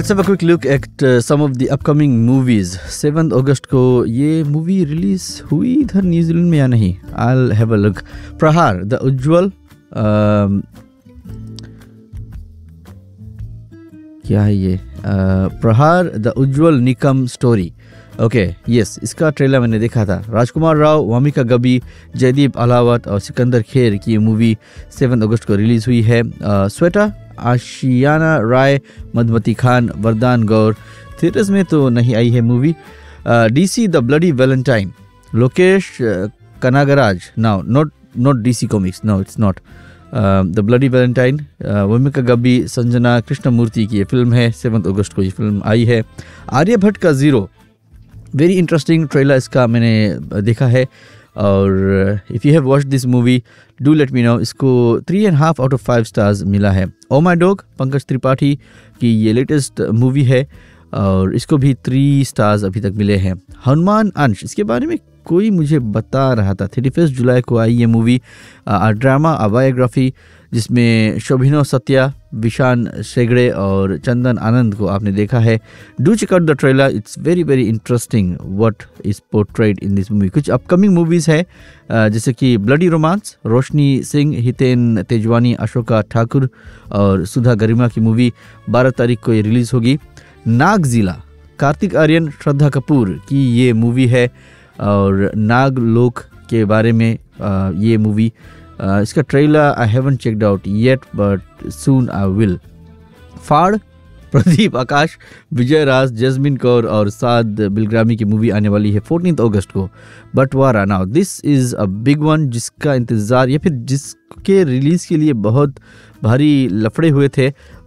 Let's have a quick look at some of the upcoming movies. 7th अगस्त को ये movie release हुई इधर New Zealand में या नहीं? I'll have a look. प्रहार द उज्ज्वल क्या है ये? प्रहार the Ujjwal Nikam story. Okay yes, इसका ट्रेलर मैंने देखा था. राजकुमार राव, वामिका गबी, जयदीप अलावत और सिकंदर खेर की ये मूवी 7 अगस्त को रिलीज हुई है. स्वेटा, आशियाना राय, मधुमती खान, वरदान गौर. थिएटर्स में तो नहीं आई है movie. DC the bloody Valentine, Lokesh कनागराज. Now not DC comics, no it's not. The bloody Valentine, Wamiqa gobi, Sanjana Krishnamurthy की ये फिल्म है. 7 अगस्त को ये फिल्म आई है. आर्यभट्ट का जीरो, वेरी इंटरेस्टिंग ट्रेलर इसका मैंने देखा है. और if you have watched this movie do let me know. इसको 3.5 आउट ऑफ 5 स्टार्स मिला है. ओ माई डॉग, पंकज त्रिपाठी की ये लेटेस्ट मूवी है और इसको भी 3 स्टार्स अभी तक मिले हैं. हनुमान अंश, इसके बारे में कोई मुझे बता रहा था. 31 जुलाई को आई ये मूवी. ड्रामा, बायोग्राफी जिसमें शोभिनो सत्या, विशान शेगड़े और चंदन आनंद को आपने देखा है. Do check out the trailer, it's very very interesting what is portrayed in this movie. कुछ अपकमिंग मूवीज़ है जैसे कि ब्लडी रोमांस, रोशनी सिंह, हितेन तेजवानी, अशोका ठाकुर और सुधा गरिमा की मूवी 12 तारीख को ये रिलीज़ होगी. नागजिला, कार्तिक आर्यन, श्रद्धा कपूर की ये मूवी है और नागलोक के बारे में ये मूवी. इसका trailer I haven't checked out yet but soon I will. फाड़, प्रदीप आकाश, विजय राज, जैस्मिन कौर और साद बिलग्रामी की मूवी आने वाली है 14 अगस्त को. बंटवारा, now this is a big one जिसका इंतज़ार या फिर जिसके रिलीज़ के लिए बहुत भारी लफड़े हुए थे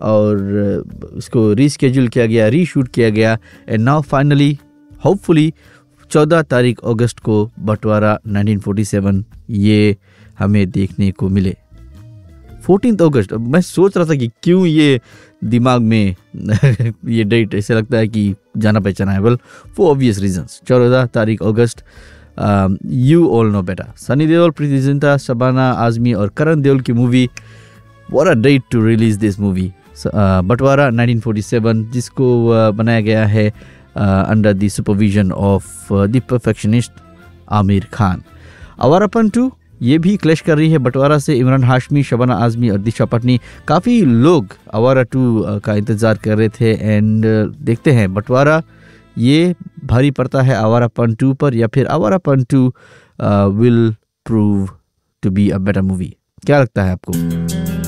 और इसको रीस्केड्यूल किया गया, रीशूट किया गया. एंड नाउ फाइनली होपफुली 14 तारीख अगस्त को बंटवारा 1947 ये हमें देखने को मिले. 14 अगस्त, मैं सोच रहा था कि क्यों ये दिमाग में ये डेट ऐसे लगता है कि जाना पहचाना है. Well, for obvious reasons. 14 तारीख अगस्त, यू ऑल नो बेटा. सनी देओल, प्रीति जिंटा, शबाना आजमी और करण देओल की movie. What a date to release this movie. बंटवारा 1947 जिसको बनाया गया है under the supervision of the perfectionist Aamir Khan. Awarapan 2 ये भी क्लैश कर रही है बंटवारा से. इमरान हाशमी, शबाना आजमी और दिशा पटनी, काफ़ी लोग आवारा 2 का इंतज़ार कर रहे थे. एंड देखते हैं बंटवारा ये भारी पड़ता है आवारापन 2 पर या फिर Awarapan 2 will prove to be a better movie. क्या लगता है आपको?